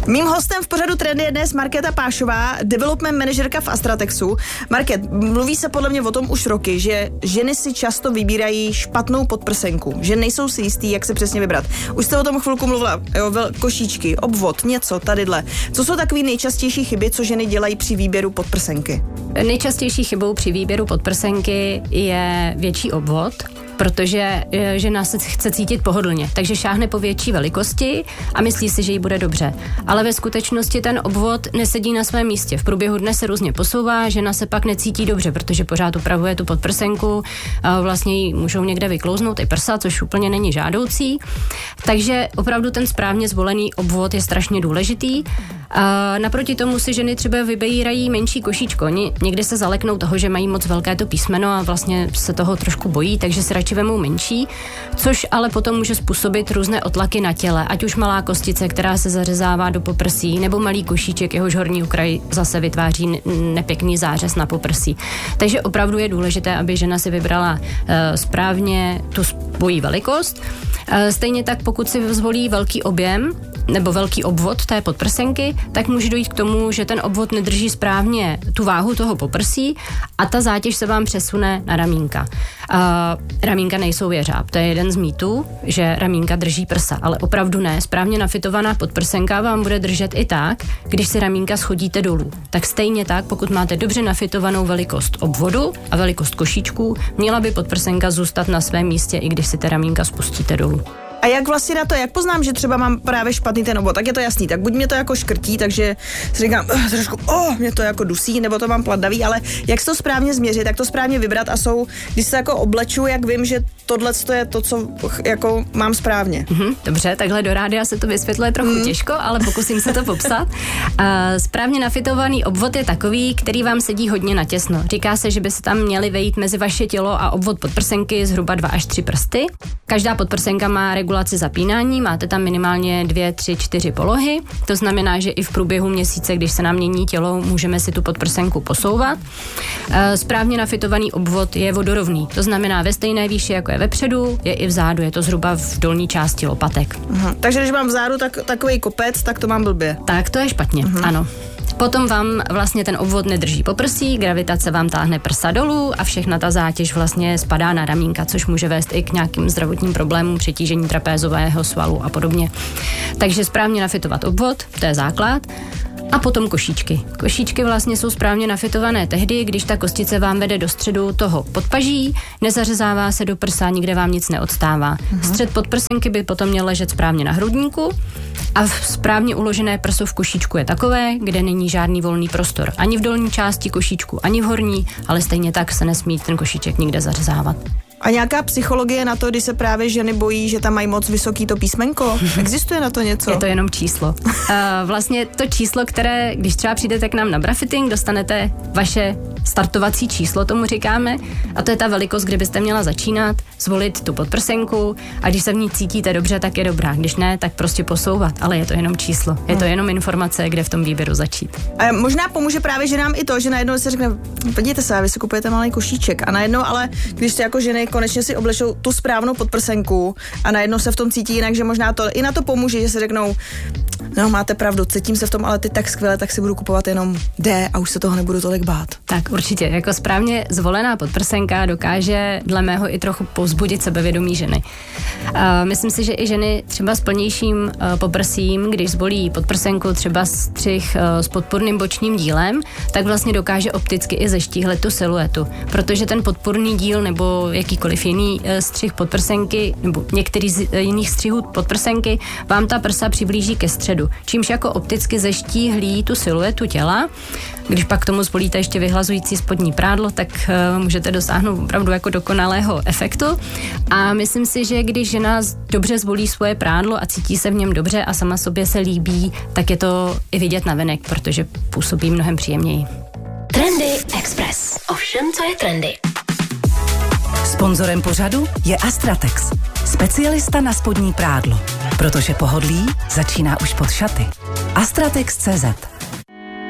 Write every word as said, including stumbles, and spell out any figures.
Mým hostem v pořadu Trendy je dnes Markéta Pášová, development manažerka v Astratexu. Market, mluví se podle mě o tom už roky, že ženy si často vybírají špatnou podprsenku, že nejsou si jistý, jak se přesně vybrat. Už jste o tom chvilku mluvila, jo, košíčky, obvod, něco, tadyhle. Co jsou takové nejčastější chyby, co ženy dělají při výběru podprsenky? Nejčastější chybou při výběru podprsenky je větší obvod, protože žena se chce cítit pohodlně, takže šáhne po větší velikosti a myslí si, že jí bude dobře. Ale ve skutečnosti ten obvod nesedí na svém místě. V průběhu dne se různě posouvá, žena se pak necítí dobře, protože pořád upravuje tu podprsenku, vlastně jí můžou někde vyklouznout i prsa, což úplně není žádoucí. Takže opravdu ten správně zvolený obvod je strašně důležitý. A naproti tomu si ženy třeba vybírají menší košíčko. Oni někdy se zaleknou toho, že mají moc velké to písmeno a vlastně se toho trošku bojí, takže si radši vemou menší, což ale potom může způsobit různé otlaky na těle, ať už malá kostice, která se zařezává do poprsí, nebo malý košíček, jehož horní okraj zase vytváří nepěkný zářez na poprsí. Takže opravdu je důležité, aby žena si vybrala uh, správně tu svoji velikost. Uh, stejně tak, pokud si zvolí velký objem, nebo velký obvod té podprsenky, tak může dojít k tomu, že ten obvod nedrží správně tu váhu toho poprsí a ta zátěž se vám přesune na ramínka. Uh, ramínka nejsou jeřáb, to je jeden z mýtů, že ramínka drží prsa, ale opravdu ne. Správně nafitovaná podprsenka vám bude držet i tak, když si ramínka schodíte dolů. Tak stejně tak, pokud máte dobře nafitovanou velikost obvodu a velikost košíčků, měla by podprsenka zůstat na svém místě, i když si ta ramínka spustíte dolů. A jak vlastně na to, jak poznám, že třeba mám právě špatný ten obvod, tak je to jasný, tak buď mě to jako škrtí, takže si říkám, uh, trošku, oh, mě to jako dusí, nebo to mám pladavý, ale jak se to správně změřit, jak to správně vybrat a jsou, když se jako obleču, jak vím, že tohle je to, co jako mám správně. Mm-hmm, dobře, takhle do rádia se to vysvětluje trochu mm. těžko, ale pokusím se to popsat. Uh, správně nafitovaný obvod je takový, který vám sedí hodně natěsno. Říká se, že by se tam měly vejít mezi vaše tělo a obvod podprsenky zhruba dva až tři prsty. Každá podprsenka má regulaci zapínání, máte tam minimálně dvě, tři, čtyři polohy. To znamená, že i v průběhu měsíce, když se nám mění tělo, můžeme si tu podprsenku posouvat. Uh, správně nafitovaný obvod je vodorovný. To znamená ve stejné výši, jako je vepředu, je i vzadu, je to zhruba v dolní části lopatek. Aha. Takže když mám vzadu tak, takový kopec, tak to mám blbě. Tak to je špatně, Aha. ano. Potom vám vlastně ten obvod nedrží poprsí, gravitace vám táhne prsa dolů a všechna ta zátěž vlastně spadá na ramínka, což může vést i k nějakým zdravotním problémům, přetížení trapézového svalu a podobně. Takže správně nafitovat obvod, to je základ. A potom košíčky. Košíčky vlastně jsou správně nafitované tehdy, když ta kostice vám vede do středu toho podpaží, nezařezává se do prsa, nikde vám nic neodstává. Uh-huh. Střed podprsenky by potom měl ležet správně na hrudníku a správně uložené prso v košíčku je takové, kde není žádný volný prostor. Ani v dolní části košíčku, ani v horní, ale stejně tak se nesmí ten košíček nikde zařezávat. A nějaká psychologie na to, kdy se právě ženy bojí, že tam mají moc vysoký to písmenko? Existuje na to něco? Je to jenom číslo. Uh, vlastně to číslo, které, když třeba přijdete k nám na brafitting, dostanete vaše startovací číslo, tomu říkáme, a to je ta velikost, kde byste měla začínat, zvolit tu podprsenku a když se v ní cítíte dobře, tak je dobrá. Když ne, tak prostě posouvat, ale je to jenom číslo. Je to jenom informace, kde v tom výběru začít. A možná pomůže právě ženám i to, že najednou se řekne, podívejte se, vy si kupujete malý košíček a najednou, ale když se jako ženy konečně si oblečou tu správnou podprsenku a najednou se v tom cítí jinak, že možná to i na to pomůže, že se řeknou, no máte pravdu, cítím se v tom, ale ty tak skvěle, tak si budu kupovat jenom D a už se toho nebudu tolik bát. Tak určitě, jako správně zvolená podprsenka dokáže dle mého i trochu povzbudit sebevědomí ženy. Uh, myslím si, že i ženy třeba s plnějším uh, poprsím, když zvolí podprsenku třeba střih uh, s podpůrným bočním dílem, tak vlastně dokáže opticky i zeštíhlet tu siluetu, protože ten podpůrný díl nebo jakýkoliv jiný uh, střih podprsenky nebo některý z uh, jiných střihů podprsenky vám ta prsa přiblíží ke středu, čímž jako opticky zeštíhlí tu siluetu těla. Když pak k tomu zvolíte ještě vyhlazující spodní prádlo, tak uh, můžete dosáhnout opravdu jako dokonalého efektu. A myslím si, že když žena dobře zvolí svoje prádlo a cítí se v něm dobře a sama sobě se líbí, tak je to i vidět navenek, protože působí mnohem příjemněji. Trendy Express. Ovšem, co je trendy? Sponzorem pořadu je Astratex, specialista na spodní prádlo, protože pohodlí začíná už pod šaty. Astratex tečka cé zet